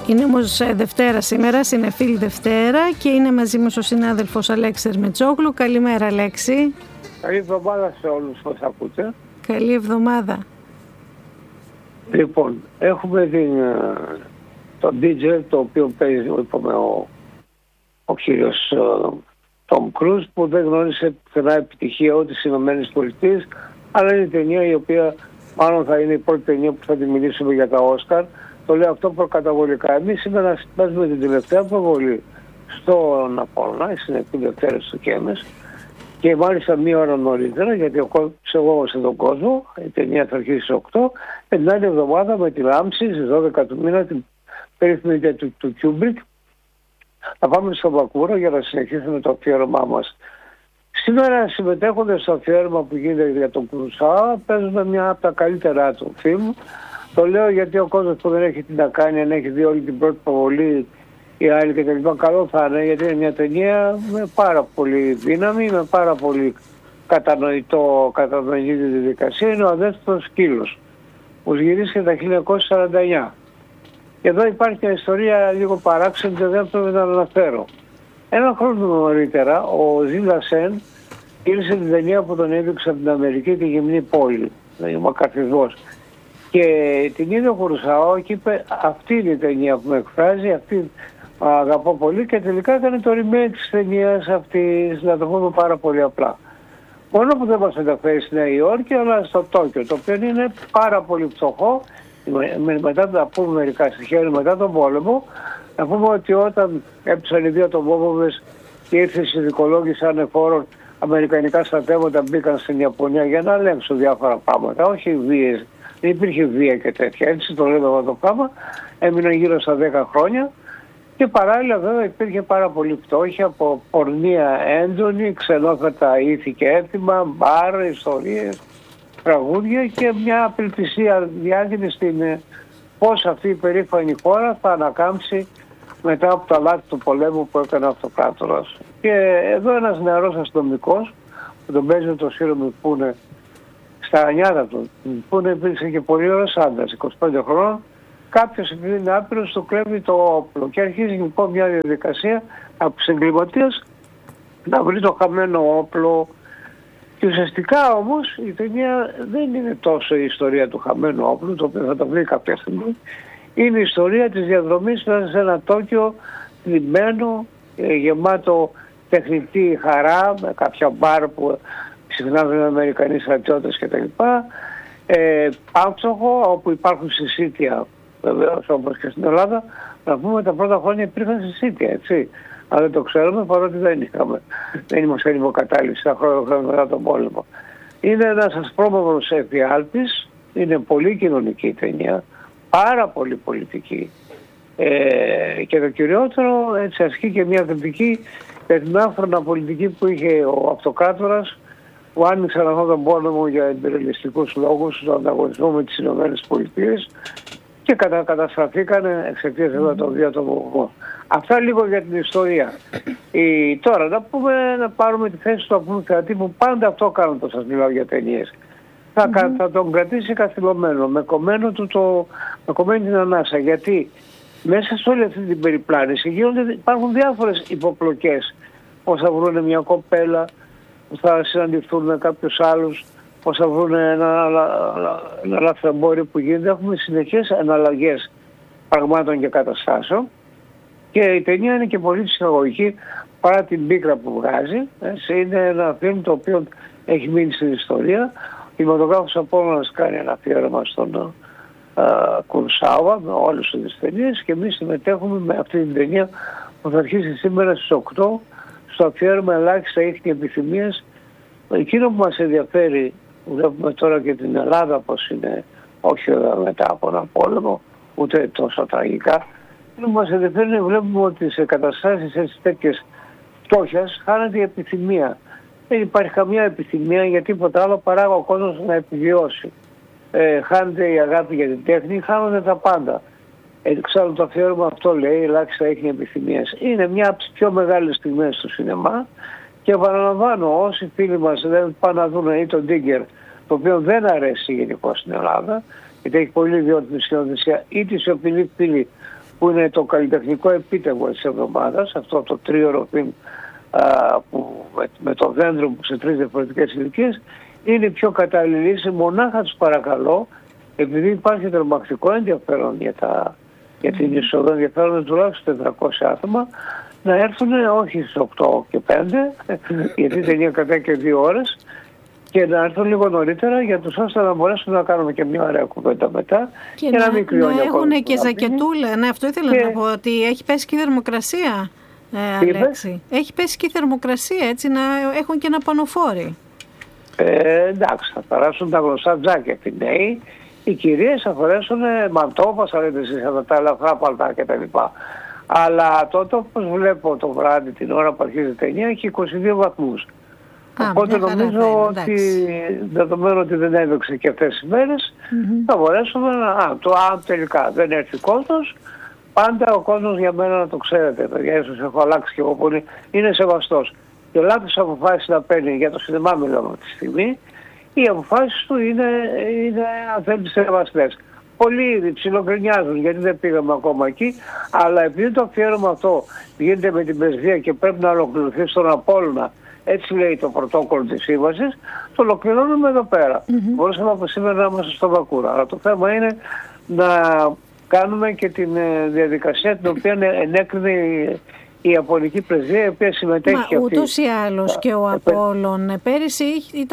Είναι όμως Δευτέρα σήμερα, Συνεφίλ Δευτέρα, και είναι μαζί μας ο συνάδελφος Αλέξης Ερμετζόγλου. Καλημέρα, Αλέξη. Καλή εβδομάδα σε όλους που θα ακούτε. Καλή εβδομάδα. Λοιπόν, έχουμε το DJ, το οποίο παίζει ο κύριος Τόμ Κρούζ, που δεν γνώρισε πουθενά επιτυχία ούτε στις Ηνωμένες Πολιτείες, αλλά είναι η ταινία η οποία μάλλον θα είναι η πρώτη ταινία που θα τη μιλήσουμε για τα Όσκαρ. Το λέω αυτό προκαταβολικά. Εμείς σήμερα παίζουμε την τελευταία προβολή στον Απόλλωνα, στην Συνεφίλ Δευτέρα στο Κέμες, και μάλιστα μία ώρα νωρίτερα, γιατί εγώ σε τον κόσμο, η ταινία θα αρχίσει στις 8, και την άλλη εβδομάδα με τη Λάμψη στις 12 του μήνα, την περίφημη του Κιούμπρικ, θα πάμε στο Βακούρο για να συνεχίσουμε το αφιέρωμά μας. Σήμερα, συμμετέχοντας στο αφιέρωμα που γίνεται για τον Κουρουσάο, παίζουμε μια από τα καλύτερά του φιλμ. Το λέω γιατί ο κόσμος που δεν έχει τι να κάνει, αν έχει δει όλη την πρώτη προβολή ή άλλη και τα λοιπά, καλό θα είναι, γιατί είναι μια ταινία με πάρα πολύ δύναμη, με πάρα πολύ κατανοητή διαδικασία. Είναι ο Αδέσποτος Σκύλος, που γυρίστηκε τα 1949. Και εδώ υπάρχει μια ιστορία λίγο παράξενη και δεν πρέπει να αναφέρω. Ένα χρόνο νωρίτερα, ο Ζήλα Σεν γύρισε την ταινία που τον έδειξε από την Αμερική, τη Γυμνή Πόλη, δηλαδή ο μακαρθισμός. Και την είδε ο Κουρουσάο και είπε, αυτή είναι η ταινία που με εκφράζει, αυτή αγαπώ πολύ, και τελικά έκανε το remake της ταινίας αυτής, να το πούμε πάρα πολύ απλά. Μόνο που δεν μας ενδιαφέρει στη Νέα Υόρκη, αλλά στο Τόκιο, το οποίο είναι πάρα πολύ φτωχό. Μετά να πούμε μερικά στοιχεία, μετά τον πόλεμο, να πούμε ότι όταν έπεσαν οι δύο ατομόβομες και ήρθε η συνδικολόγηση ανεφόρων, αμερικανικά στρατεύματα μπήκαν στην Ιαπωνία για να ελέγξουν διάφορα πράγματα, όχι βίες. Δεν υπήρχε βία και τέτοια. Έτσι το λέμε αυτό το πράγμα. Έμειναν γύρω στα 10 χρόνια. Και παράλληλα βέβαια υπήρχε πάρα πολύ φτώχεια από πορνεία έντονη, ξενόφερτα ήθη και έθιμα, μπάρ, ιστορίες, τραγούδια και μια απελπισία διάγενη στην πώς αυτή η περήφανη χώρα θα ανακάμψει μετά από τα λάθη του πολέμου που έκανε ο αυτοκράτορας. Και εδώ ένας νεαρός αστυνομικός που τον παίζει με το Σύρωμη, που είναι στα νιάτα του, που υπήρξε και πολύ ωραίος άντρας, 25 χρόνων, κάποιος επειδή είναι άπειρος του κλέβει το όπλο και αρχίζει λοιπόν μια διαδικασία από τους εγκληματίες να βρει το χαμένο όπλο. Και ουσιαστικά όμως η ταινία δεν είναι τόσο η ιστορία του χαμένου όπλου, το οποίο θα το βρει κάποια στιγμή. Είναι η ιστορία της διαδρομής μέσα σε ένα Τόκιο λυμμένο, γεμάτο τεχνητή χαρά, με κάποια μπαρ που συχνάζουν Αμερικανοί στρατιώτες κτλ. Πάμψοχο, όπου υπάρχουν συσίτια, βεβαίως όπως και στην Ελλάδα. Να πούμε τα πρώτα χρόνια υπήρχαν συσίτια, έτσι. Αλλά δεν το ξέρουμε, παρότι δεν ήμασταν υποκατάληψη τα χρόνια μετά τον πόλεμο. Είναι ένας ασπρόμαυρος εφιάλτης, είναι πολύ κοινωνική η ταινία, πάρα πολύ πολιτική. Και το κυριότερο, έτσι, ασκεί και μια κριτική για την άφρονα πολιτική που είχε ο αυτοκράτορας, που άνοιξαν αυτόν τον πόλεμο για εμπειριαλιστικούς λόγους, στον ανταγωνισμό με τις Ηνωμένες Πολιτείες, και καταστραφήκανε εξαιτίας εδώ των δύο ατομικών. Αυτά λίγο για την ιστορία. Τώρα να πάρουμε τη θέση του απλού θεατή, που πάντα αυτό κάνω όταν σας μιλάω για ταινίες. Θα τον κρατήσει καθυλωμένο, με κομμένη την ανάσα, γιατί μέσα σε όλη αυτή την περιπλάνηση υπάρχουν διάφορες υποπλοκές. Πώς θα βρουν μια κοπέλα, πώς θα συναντηθούν με κάποιους άλλους, πώς θα βρουν ένα λαθρεμπόριο που γίνεται. Έχουμε συνεχές εναλλαγές πραγμάτων και καταστάσεων, και η ταινία είναι και πολύ ψυχαγωγική παρά την πίκρα που βγάζει. Είναι ένα φιλμ το οποίο έχει μείνει στην ιστορία. Ο κινηματογράφος Απόλλωνας κάνει ένα αφιέρωμα στον Κουρουσάο με όλες τις ταινίες, και εμείς συμμετέχουμε με αυτή την ταινία που θα αρχίσει σήμερα στις 8 στο αφιέρωμα Ελάχιστα ήθη και επιθυμίες. Εκείνο που μας ενδιαφέρει, βλέπουμε τώρα και την Ελλάδα πως είναι, όχι μετά από ένα πόλεμο, ούτε τόσο τραγικά. Εκείνο που μας ενδιαφέρει είναι βλέπουμε ότι σε καταστάσεις έτσι τέτοιες φτώχειας χάνεται η επιθυμία. Δεν υπάρχει καμία επιθυμία για τίποτα άλλο παρά ο κόσμος να επιβιώσει. Χάνεται η αγάπη για την τέχνη, χάνονται τα πάντα. Εξάλλου το αφιέρωμα αυτό λέει, ελάχιστα έχει επιθυμίες. Είναι μια από τις πιο μεγάλες στιγμές του σινεμά, και επαναλαμβάνω, όσοι φίλοι μας δεν πάνε να δουν ή τον Ντίγκερ, το οποίο δεν αρέσει γενικώς στην Ελλάδα, γιατί έχει πολύ ιδιότητα σκηνοθεσία, ή τη Σιωπηλή Πύλη, που είναι το καλλιτεχνικό επίτευγμα της εβδομάδας, αυτό το τρίωρο φιλμ με το δέντρο σε 3 διαφορετικές ηλικίες, είναι η πιο κατάλληλη λύση. Μονάχα τους παρακαλώ, επειδή υπάρχει τρομακτικό ενδιαφέρον για την είσοδο, ενδιαφέρον τουλάχιστον 400 άτομα, να έρθουν όχι στις 8 και 5, γιατί η ταινία κρατάει και 2 ώρες, και να έρθουν λίγο νωρίτερα για τους ώστε να μπορέσουμε να κάνουμε και μια ωραία κουβέντα μετά και να έχουν και ζακετούλα. Ναι, αυτό ήθελα να πω, ότι έχει πέσει και η θερμοκρασία, Αλέξη. Έχει πέσει και η θερμοκρασία, έτσι, να έχουν και ένα πανοφόρι. Εντάξει, θα περάσουν τα γνωστά τζάκια οι νέοι. Οι κυρίες θα φορέσουν μαντό, πασαρέτες, τα ελαφρά παλτά κτλ. Αλλά τότε, όπως βλέπω το βράδυ την ώρα που αρχίζει η ταινία, έχει 22 βαθμούς. Οπότε νομίζω ότι, δεδομένου ότι δεν έδειξε και αυτές τις μέρες, θα μπορέσουμε αν τελικά δεν έρθει κόσμος, πάντα ο κόσμος, για μένα, να το ξέρετε, παιδιά, ίσως έχω αλλάξει και εγώ πολύ, είναι σεβαστός. Και λάθος αποφάσεις να παίρνει, για το σινεμά μιλάμε αυτή τη στιγμή, οι αποφάσεις του είναι αν θέλετε, σεβαστές. Πολλοί ψιλογκρινιάζουν γιατί δεν πήγαμε ακόμα εκεί, αλλά επειδή το αφιέρωμα αυτό γίνεται με την πρεσβεία και πρέπει να ολοκληρωθεί στον Απόλλωνα, έτσι λέει το πρωτόκολλο της σύμβασης, το ολοκληρώνουμε εδώ πέρα. Μπορούσαμε από σήμερα να είμαστε στο Βακούρα. Αλλά το θέμα είναι να κάνουμε και την διαδικασία την οποία ενέκρινε η Ιαπωνική πρεσβεία, η οποία συμμετέχει και αυτή. Ούτως ή άλλως και ο Απόλλων πέρυσι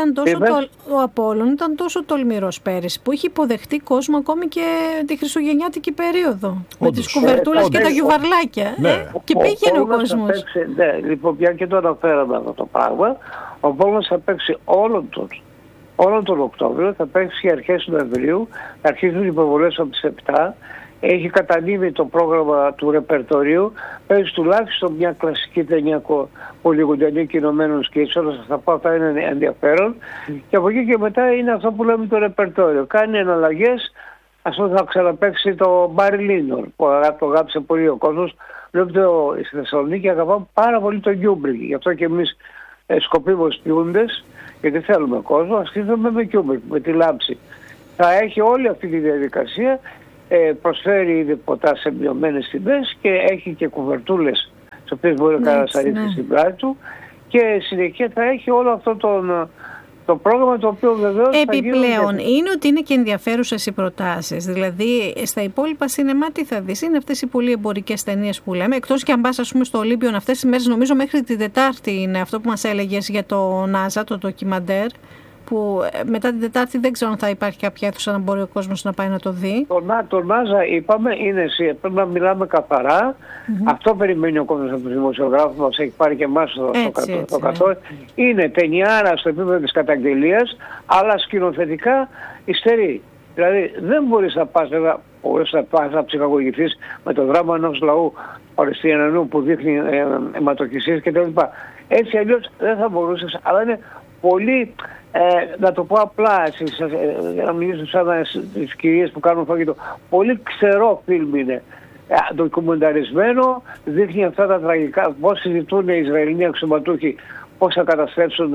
ήταν τόσο τολμηρός πέρυσι, που είχε υποδεχτεί κόσμο ακόμη και τη χριστουγεννιάτικη περίοδο. Με τις κουβερτούλες και τα γιουβαρλάκια. Και πήγαινε ο κόσμος. Ναι, λοιπόν, πια και το αναφέραμε αυτό το πράγμα. Ο Απόλλωνας θα παίξει όλον τον Οκτώβριο, θα παίξει αρχές Νοεμβρίου, θα αρχίζουν οι υποβολές από τις 7. Έχει κατανείμει το πρόγραμμα του ρεπερτορίου, παίζει τουλάχιστον μια κλασική ταινία πολυγοντιανή Ηνωμένων Σκίτσων, θα πω αυτά είναι ενδιαφέρον, και από εκεί και μετά είναι αυτό που λέμε το ρεπερτόριο. Κάνει εναλλαγές, ας πούμε θα ξαναπαίξει το Μπάρι Λίνορ, που το αγάπησε πολύ ο κόσμος. Βλέπετε στη Θεσσαλονίκη αγαπάμε πάρα πολύ το Κιούμπρικ, γι' αυτό και εμείς σκοπίμως ποιούντες, γιατί θέλουμε κόσμο, ασχίζουμε με Κιούμπρικ, με τη λάμψη. Θα έχει όλη αυτή τη διαδικασία. Προσφέρει ήδη ποτά σε μειωμένες τιμές και έχει και κουβερτούλες τις οποίες μπορεί να ρίξει στην πλάτη του, και συνεχεία θα έχει όλο αυτό το πρόγραμμα, το οποίο βεβαίως επιπλέον είναι ότι είναι και ενδιαφέρουσες οι προτάσεις. Δηλαδή στα υπόλοιπα σινεμά τι θα δεις? Είναι αυτές οι πολύ εμπορικές ταινίες που λέμε, εκτός και αν πας, ας πούμε, στο Ολύμπιον αυτές τις μέρες, νομίζω μέχρι την Τετάρτη είναι αυτό που μας έλεγες για το NASA, το ντοκιμαντέρ, που μετά την Τετάρτη δεν ξέρω αν θα υπάρχει κάποια αίθουσα να μπορεί ο κόσμος να πάει να το δει. Το NASA είπαμε, είναι εσύ, πρέπει να μιλάμε καθαρά. Αυτό περιμένει ο κόσμος από τους δημοσιογράφους μας, έχει πάρει και εμάς το κατώ. Είναι ταινιάρα στο επίπεδο της καταγγελίας, αλλά σκηνοθετικά υστερεί. Δηλαδή δεν μπορείς να πας να ψυχαγωγηθείς με το δράμα ενός λαού Παλαιστινιανού που δείχνει αιματοκυσίες κτλ. Έτσι αλλιώς δεν θα μπορούσες, αλλά είναι πολύ, να το πω απλά, για να μιλήσω σαν τις κυρίες που κάνουν φαγητό, πολύ ξερό φιλμ είναι. Ντοκουμενταρισμένο, δείχνει αυτά τα τραγικά, πώς συζητούν οι Ισραηλινοί αξιωματούχοι, πώς θα καταστρέψουν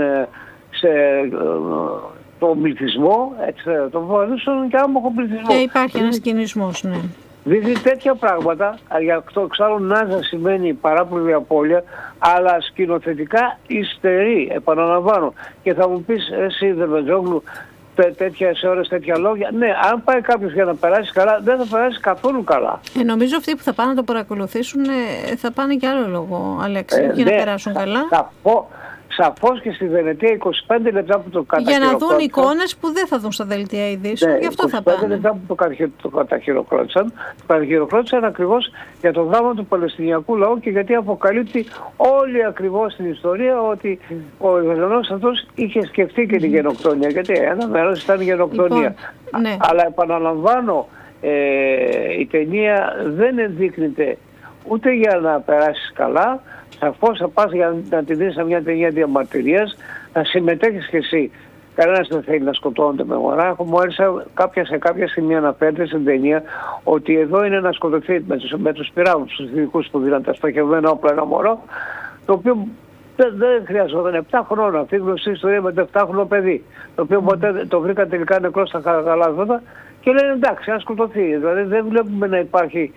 τον πληθυσμό, τον βομβαρδίσουν και άμμοχο πληθυσμό. Και υπάρχει ένας κινησμός, ναι. Δείχνει τέτοια πράγματα, για αυτό εξάλλου NASA σημαίνει παράπλευρη απώλεια, αλλά σκηνοθετικά υστερεί, επαναλαμβάνω. Και θα μου πεις εσύ Δεμετζόγλου, τέτοιες ώρες, τέτοια λόγια. Ναι, αν πάει κάποιος για να περάσει καλά, δεν θα περάσει καθόλου καλά. Νομίζω αυτοί που θα πάνε να το παρακολουθήσουν θα πάνε και άλλο λόγο, Αλέξη, για να περάσουν καλά. Σαφώς και στη Βενετία 25 λεπτά που το καταχειροκρότησαν. Για να δουν εικόνες που δεν θα δουν στα δελτία ειδήσεων, γι' αυτό θα πάνε. 25 λεπτά που το καταχειροκρότησαν. Το καταχειροκρότησαν ακριβώς για το δράμα του Παλαιστινιακού λαού και γιατί αποκαλύπτει όλη ακριβώς την ιστορία ότι ο Ισραηλινός αυτός είχε σκεφτεί και την γενοκτονία. Γιατί ένα μέρος ήταν η γενοκτονία. Ναι. Αλλά επαναλαμβάνω, η ταινία δεν ενδείκνυται ούτε για να περάσεις καλά. Σαφώς θα πας για να τη δεις σε μια ταινία διαμαρτυρίας, θα συμμετέχεις και εσύ. Κανένας δεν θέλει να σκοτώνονται με μωρά. Μου άρεσε σε κάποια στιγμή αναφέρεται στην ταινία ότι εδώ είναι να σκοτωθεί με τους πυράβλους, τους ειδικούς που δίναν τα στοχευμένα όπλα ένα μωρό, το οποίο δεν χρειαζόταν 7 χρόνια. Αυτή η γνωστή ιστορία με το 7χρονο παιδί, το οποίο ποτέ το βρήκα τελικά νεκρό στα γαλάζματα και λένε εντάξει, να σκοτωθεί. Δηλαδή δεν βλέπουμε να υπάρχει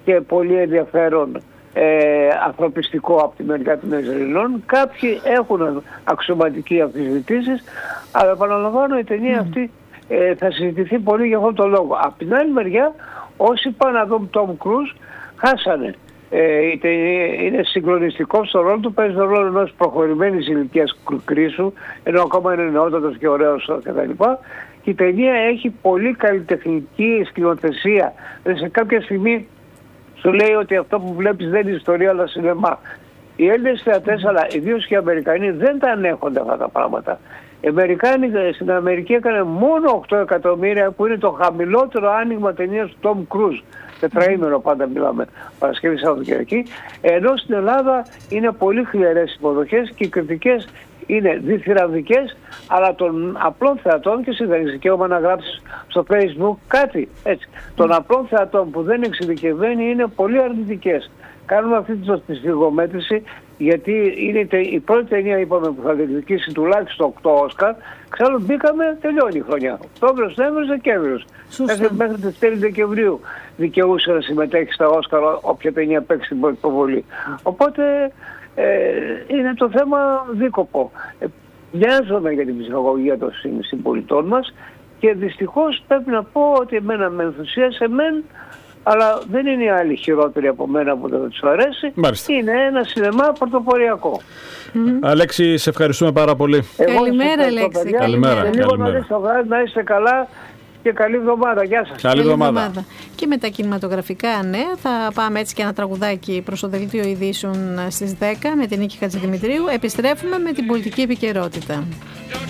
και πολύ ενδιαφέρον ανθρωπιστικό από τη μεριά των Ισραηλινών. Κάποιοι έχουν αξιωματικοί αμφισβητήσεις, αλλά επαναλαμβάνω, η ταινία αυτή θα συζητηθεί πολύ για αυτόν τον λόγο. Από την άλλη μεριά, όσοι πάνε να δουν Τόμ Κρούζ χάσανε. Είναι συγκλονιστικό στο ρόλο του, παίζει τον ρόλο ενός προχωρημένης ηλικίας κρίσου, ενώ ακόμα είναι νεότατος και ωραίος κτλ. Και η ταινία έχει πολύ καλλιτεχνική σκηνοθεσία. Σε κάποια στιγμή σου λέει ότι αυτό που βλέπεις δεν είναι ιστορία αλλά σινεμά. Οι Έλληνες θεατές, αλλά ιδίως και οι Αμερικανοί, δεν τα ανέχονται αυτά τα πράγματα. Οι Αμερικάνοι στην Αμερική έκανε μόνο 8 εκατομμύρια, που είναι το χαμηλότερο άνοιγμα ταινίας του Τόμ Κρούζ. Τετραήμερο πάντα μιλάμε, Παρασκευή, Σαββατοκύριακη. Ενώ στην Ελλάδα είναι πολύ χλιαρές υποδοχές και οι κριτικές είναι διθυραβικές, αλλά των απλών θεατών, και εσύ δεν έχεις δικαίωμα να γράψεις στο Facebook κάτι έτσι. Των απλών θεατών που δεν εξειδικευμένοι είναι πολύ αρνητικές. Κάνουμε αυτή τη σφιγμομέτρηση, γιατί είναι η πρώτη ταινία, είπαμε, που θα διεκδικήσει τουλάχιστον 8 Όσκαρ. Ξέρω, μπήκαμε, τελειώνει η χρονιά. Οκτώβριος, Νοέμβριος, Δεκέμβριος. Μέχρι τις τέλη Δεκεμβρίου δικαιούσε να συμμετέχει στα Όσκαρ όποια ταινία παίξει την υποβολή. Οπότε είναι το θέμα δίκοπο. Μοιάζομαι για την ψυχαγωγία των συμπολιτών μας και δυστυχώς πρέπει να πω ότι εμένα με ενθουσίασε αλλά δεν είναι οι άλλοι χειρότεροι από μένα που δεν τους αρέσει. Μάλιστα. Είναι ένα σινεμά πρωτοποριακό. Αλέξη, σε ευχαριστούμε πάρα πολύ. Καλημέρα, Αλέξη. Καλημέρα. Λίγο νωρίς το βράδυ, να είστε καλά και καλή εβδομάδα. Γεια σας. Καλή εβδομάδα. Και με τα κινηματογραφικά νέα θα πάμε έτσι και ένα τραγουδάκι προς το δελτίο ειδήσεων στις 10 με την Νίκη Χατζηδημητρίου. Επιστρέφουμε με την πολιτική επικαιρότητα.